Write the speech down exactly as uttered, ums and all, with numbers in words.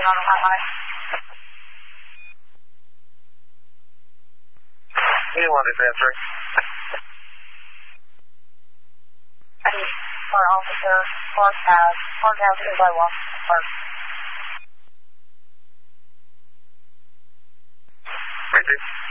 on the high. Anyone is answering. For officer, Park Ave, Park Avenue by Walk, Park. Repeat.